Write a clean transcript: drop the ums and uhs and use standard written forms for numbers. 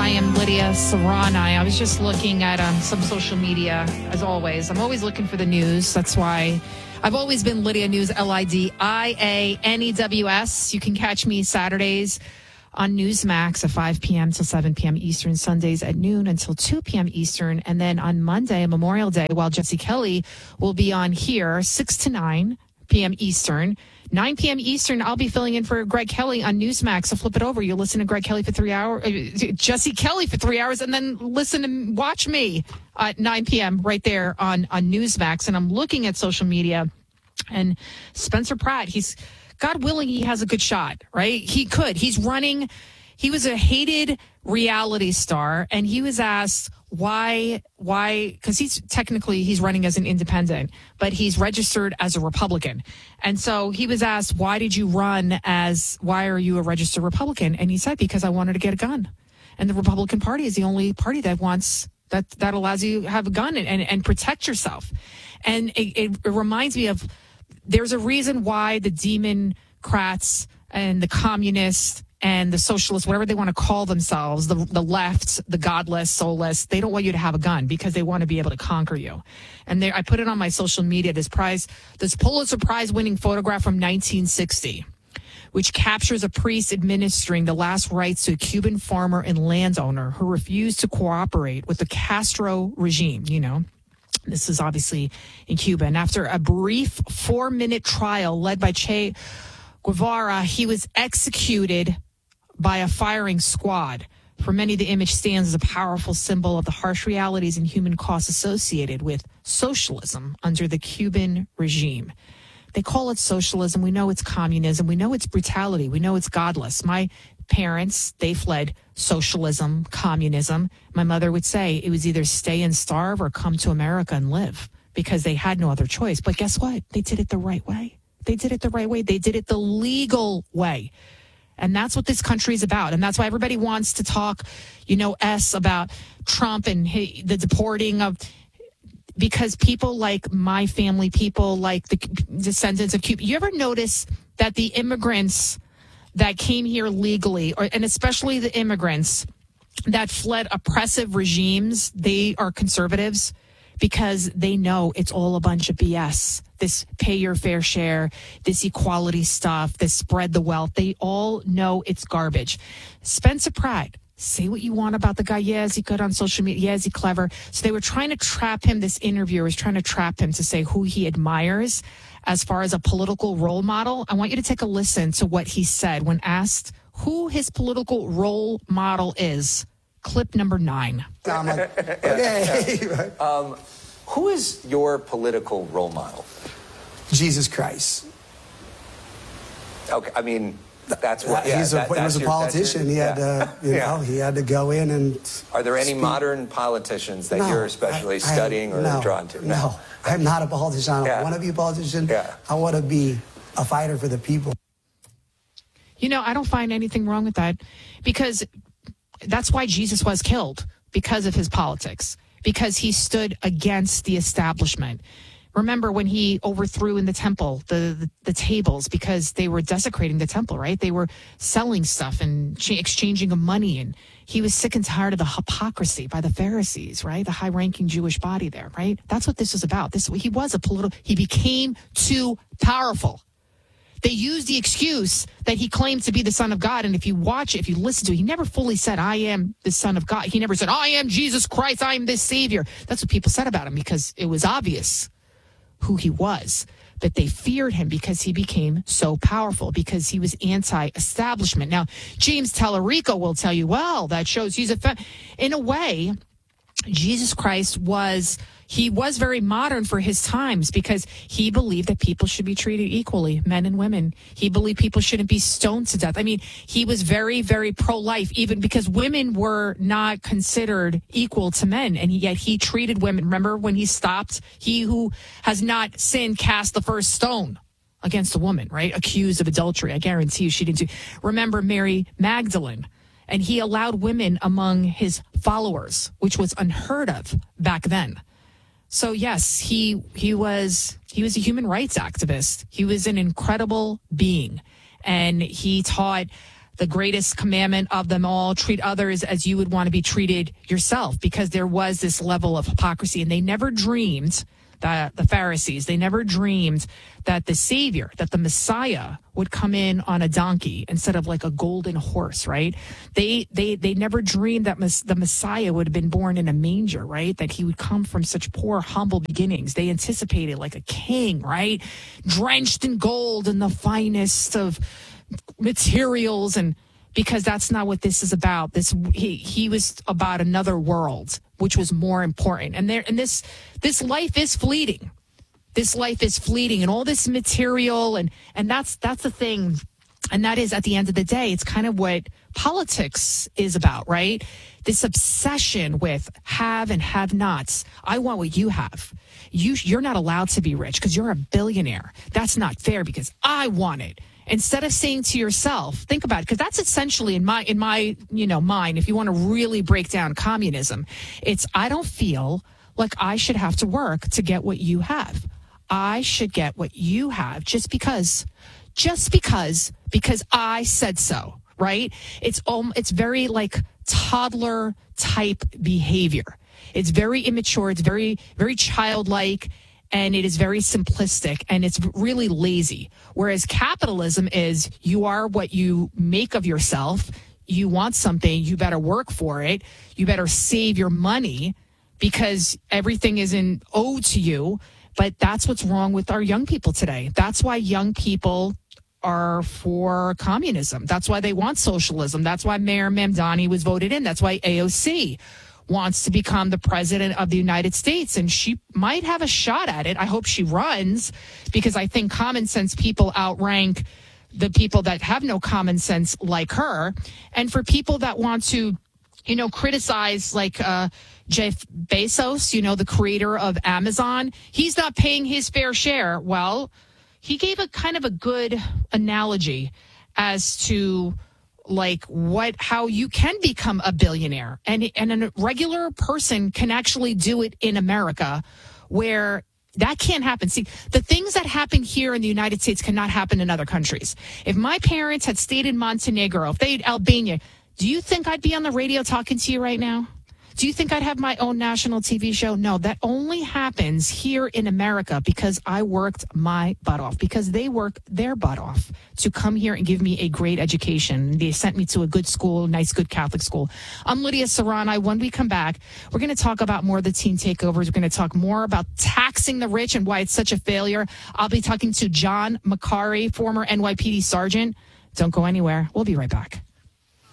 am Lydia Serrani. I was just looking at some social media, as always. I'm always looking for the news. That's why I've always been Lydia News, LIDIANEWS. You can catch me Saturdays on Newsmax at 5 p.m. till 7 p.m. Eastern, Sundays at noon until 2 p.m. Eastern. And then on Monday, Memorial Day, while Jesse Kelly will be on here 6 to 9 p.m. Eastern. 9 p.m. Eastern, I'll be filling in for Greg Kelly on Newsmax. So flip it over. You'll listen to Greg Kelly for 3 hours, Jesse Kelly for 3 hours, and then listen and watch me at 9 p.m. right there on Newsmax. And I'm looking at social media, and Spencer Pratt, God willing, he has a good shot, right? He could. He's running. He was a hated reality star, and he was asked why, because he's running as an independent, but he's registered as a Republican. And so he was asked, why are you a registered Republican? And he said, because I wanted to get a gun. And the Republican Party is the only party that allows you to have a gun and protect yourself. And it reminds me of, there's a reason why the Democrats and the communists and the socialists, whatever they want to call themselves, the left, the godless, soulless, they don't want you to have a gun because they want to be able to conquer you. And I put it on my social media, this Pulitzer Prize winning photograph from 1960, which captures a priest administering the last rites to a Cuban farmer and landowner who refused to cooperate with the Castro regime, This is obviously in Cuba. And after a brief 4-minute trial led by Che Guevara, he was executed by a firing squad. For many, the image stands as a powerful symbol of the harsh realities and human costs associated with socialism under the Cuban regime. They call it socialism. We know it's communism. We know it's brutality. We know it's godless. My parents, they fled socialism, communism. My mother would say it was either stay and starve or come to America and live because they had no other choice. But guess what? They did it the right way. They did it the right way. They did it the legal way. And that's what this country is about. And that's why everybody wants to talk, about Trump and the deporting of, because people like my family, people like the descendants of Cuba. You ever notice that the immigrants that came here legally, and especially the immigrants that fled oppressive regimes, they are conservatives because they know it's all a bunch of BS. This pay your fair share, this equality stuff, this spread the wealth. They all know it's garbage. Spencer Pratt, say what you want about the guy. Yeah, is he good on social media? Yeah, is he clever? So they were trying to trap him. This interviewer was trying to trap him to say who he admires as far as a political role model. I want you to take a listen to what he said when asked who his political role model is. Clip number 9. I'm like, okay. Who is your political role model? Jesus Christ. Okay, I mean, that's what. He was a politician. He had to, he had to go in and. Are there any modern politicians that you're especially studying or drawn to? No, I'm not a politician. I don't want to be a politician. Yeah. I want to be a fighter for the people. I don't find anything wrong with that because that's why Jesus was killed, because of his politics, because he stood against the establishment. Remember when he overthrew in the temple the tables because they were desecrating the temple, right? They were selling stuff and exchanging of money. And he was sick and tired of the hypocrisy by the Pharisees, right? The high-ranking Jewish body there, right? That's what this was about. He became too powerful. They used the excuse that he claimed to be the Son of God. And if you watch it, if you listen to it, he never fully said, I am the Son of God. He never said, I am Jesus Christ. I am this Savior. That's what people said about him because it was obvious who he was. But they feared him because he became so powerful, because he was anti-establishment. Now, James Tallarico will tell you, well, that shows he's in a way, Jesus Christ was very modern for his times because he believed that people should be treated equally, men and women. He believed people shouldn't be stoned to death. I mean, he was very, very pro-life, even because women were not considered equal to men. And yet he treated women. Remember when he stopped, he who has not sinned cast the first stone against a woman, right? Accused of adultery. I guarantee you she didn't do. Remember Mary Magdalene. And he allowed women among his followers, which was unheard of back then. So yes, he was a human rights activist. He was an incredible being, and he taught the greatest commandment of them all, treat others as you would want to be treated yourself, because there was this level of hypocrisy. And they never dreamed that the Pharisees, they never dreamed that the Savior, that the Messiah would come in on a donkey instead of like a golden horse, right? They never dreamed that the Messiah would have been born in a manger, right? That he would come from such poor, humble beginnings. They anticipated like a king, right? Drenched in gold and the finest of materials, and because that's not what this is about. He was about another world, which was more important. And this life is fleeting. This life is fleeting, and all this material, and that's the thing. And that is, at the end of the day, it's kind of what politics is about, right? This obsession with have and have nots. I want what you have. You're not allowed to be rich because you're a billionaire. That's not fair because I want it. Instead of saying to yourself, think about it, because that's essentially in my mind, if you want to really break down communism, it's I don't feel like I should have to work to get what you have. I should get what you have just because I said so, right? It's very like toddler type behavior. It's very immature. It's very, very childlike. And it is very simplistic, and it's really lazy. Whereas capitalism is you are what you make of yourself. You want something, you better work for it. You better save your money because everything isn't owed to you. But that's what's wrong with our young people today. That's why young people are for communism. That's why they want socialism. That's why Mayor Mamdani was voted in. That's why AOC wants to become the president of the United States, and she might have a shot at it. I hope she runs, because I think common sense people outrank the people that have no common sense like her. And for people that want to, criticize like Jeff Bezos, the creator of Amazon, he's not paying his fair share. Well, he gave a kind of a good analogy as to like how you can become a billionaire, and a regular person can actually do it in America, where that can't happen. See, the things that happen here in the United States cannot happen in other countries. If my parents had stayed in Montenegro, if they had Albania, do you think I'd be on the radio talking to you right now? Do you think I'd have my own national TV show? No, that only happens here in America because I worked my butt off, because they work their butt off to come here and give me a great education. They sent me to a good school, nice, good Catholic school. I'm Lydia Serrani. When we come back, we're going to talk about more of the teen takeovers. We're going to talk more about taxing the rich and why it's such a failure. I'll be talking to John Macari, former NYPD sergeant. Don't go anywhere. We'll be right back.